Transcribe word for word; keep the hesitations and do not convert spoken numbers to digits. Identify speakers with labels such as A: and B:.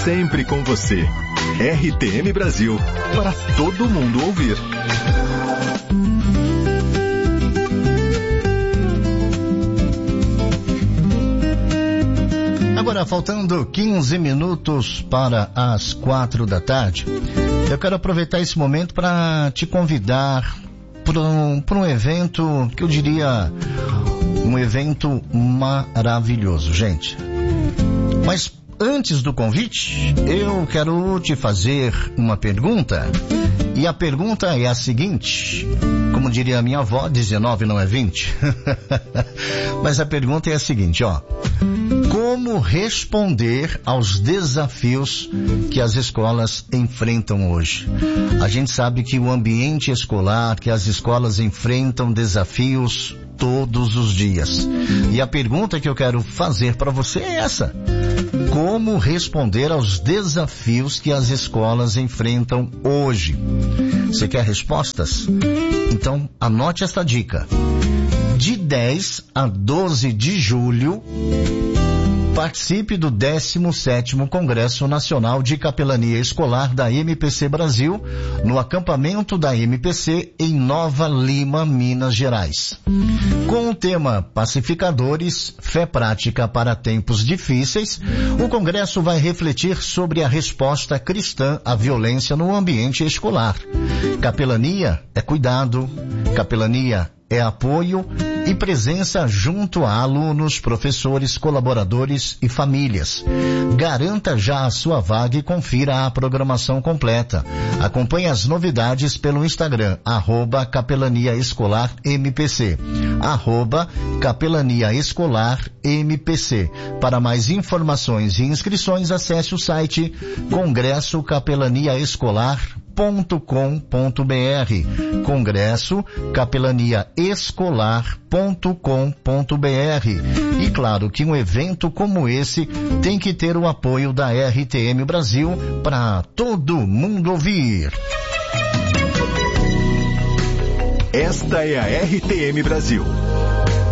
A: sempre com você. R T M Brasil, para todo mundo ouvir.
B: Agora, faltando quinze minutos para as quatro da tarde, eu quero aproveitar esse momento para te convidar para um, para um evento que eu diria um evento maravilhoso, gente. Mas antes do convite, eu quero te fazer uma pergunta. E a pergunta é a seguinte, como diria a minha avó, dezenove não é vinte. Mas a pergunta é a seguinte, ó. Como responder aos desafios que as escolas enfrentam hoje? A gente sabe que o ambiente escolar, que as escolas enfrentam desafios todos os dias. E a pergunta que eu quero fazer para você é essa. Como responder aos desafios que as escolas enfrentam hoje? Você quer respostas? Então, anote esta dica. De dez a doze de julho, participe do décimo sétimo Congresso Nacional de Capelania Escolar da M P C Brasil, no acampamento da M P C em Nova Lima, Minas Gerais. Com o tema Pacificadores, Fé Prática para Tempos Difíceis, o Congresso vai refletir sobre a resposta cristã à violência no ambiente escolar. Capelania é cuidado, capelania é apoio e presença junto a alunos, professores, colaboradores e famílias. Garanta já a sua vaga e confira a programação completa. Acompanhe as novidades pelo Instagram, arroba Capelania Escolar M P C, arroba Capelania Escolar M P C. Para mais informações e inscrições, acesse o site congresso capelania escolar ponto com ponto br, congresso capelania escolar ponto com ponto br. E claro que um evento como esse tem que ter o apoio da R T M Brasil para todo mundo ouvir.
A: Esta é a R T M Brasil,